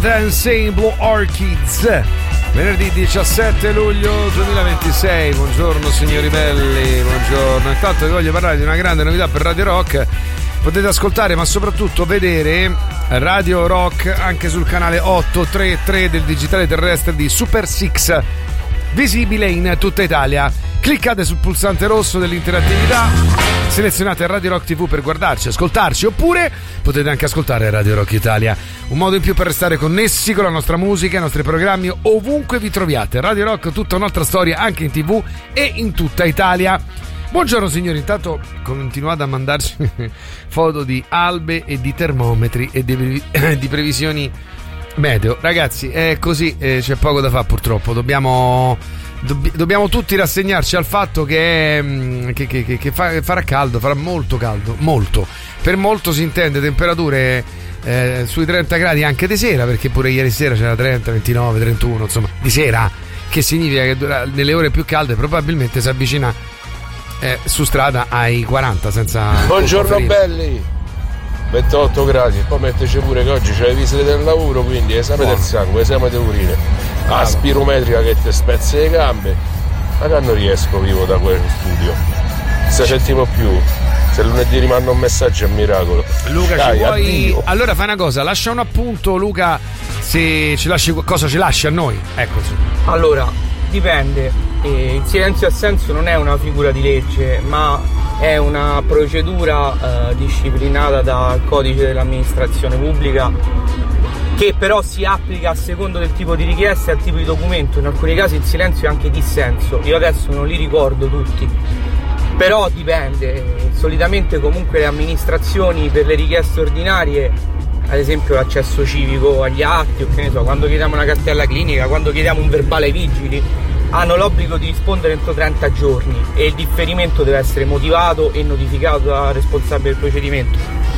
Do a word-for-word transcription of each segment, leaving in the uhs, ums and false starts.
Dancing Blue Orchids, venerdì diciassette luglio duemilaventisei. Buongiorno signori belli, buongiorno. Intanto vi voglio parlare di una grande novità per Radio Rock. Potete ascoltare ma soprattutto vedere Radio Rock anche sul canale ottocentotrentatré del digitale terrestre di Super Six, visibile in tutta Italia. Cliccate sul pulsante rosso dell'interattività, selezionate Radio Rock tivù per guardarci, ascoltarci, oppure potete anche ascoltare Radio Rock Italia. Un modo in più per restare connessi con la nostra musica, i nostri programmi ovunque vi troviate. Radio Rock, tutta un'altra storia anche in tivù e in tutta Italia. Buongiorno signori, intanto continuate a mandarci foto di albe e di termometri e di, di previsioni meteo. Ragazzi, è così, eh, c'è poco da fare purtroppo, dobbiamo... Dobbiamo tutti rassegnarci al fatto che, che, che, che fa, farà caldo, farà molto caldo, molto. Per molto si intende temperature eh, sui trenta gradi anche di sera, perché pure ieri sera c'era trenta, ventinove, trentuno, insomma, di sera, che significa che dura, nelle ore più calde probabilmente si avvicina eh, su strada ai quaranta senza... Buongiorno belli, ventotto gradi, poi metteci pure che oggi c'è le visite del lavoro, quindi esame del sangue, esame dell'urine, la spirometrica che ti spezza le gambe, ma che non riesco vivo da quel studio. Se sentimo più, se lunedì rimando un messaggio è un miracolo. Luca, Dai, ci vuoi... addio. Allora fai una cosa, lascia un appunto Luca, se ci lasci cosa ci lasci a noi, eccoci. Allora, dipende, eh, il silenzio assenso non è una figura di legge, ma è una procedura eh, disciplinata dal codice dell'amministrazione pubblica, che però si applica a secondo del tipo di richiesta e al tipo di documento. In alcuni casi il silenzio è anche dissenso, io adesso non li ricordo tutti, però dipende. Solitamente comunque le amministrazioni per le richieste ordinarie, ad esempio l'accesso civico agli atti, o che ne so, quando chiediamo una cartella clinica, quando chiediamo un verbale ai vigili, hanno l'obbligo di rispondere entro trenta giorni e il differimento deve essere motivato e notificato dal responsabile del procedimento.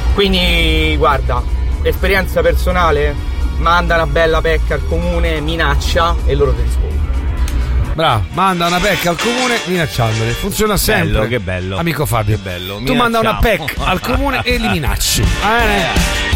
Quindi guarda, esperienza personale, manda una bella pecca al comune, minaccia e loro ti rispondono. Bravo, manda una pecca al comune minacciandoli. Funziona sempre. Bello, che bello. Amico Fabio, che bello. tu manda una pecca al comune e li minacci. Eh,